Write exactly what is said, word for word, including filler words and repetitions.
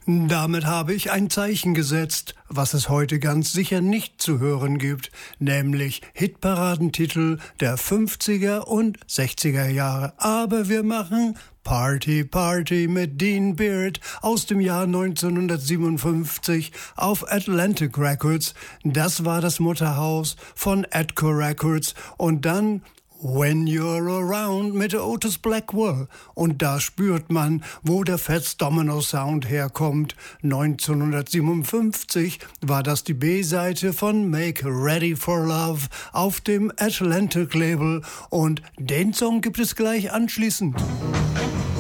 Damit habe ich ein Zeichen gesetzt, was es heute ganz sicher nicht zu hören gibt, nämlich Hitparadentitel der fünfziger und sechziger Jahre. Aber wir machen Party, Party mit Dean Beard aus dem Jahr neunzehnhundertsiebenundfünfzig auf Atlantic Records. Das war das Mutterhaus von Atco Records. Und dann When You're Around mit Otis Blackwell. Und da spürt man, wo der Fats Domino Sound herkommt. neunzehnhundertsiebenundfünfzig war das die B-Seite von Make Ready for Love auf dem Atlantic Label. Und den Song gibt es gleich anschließend.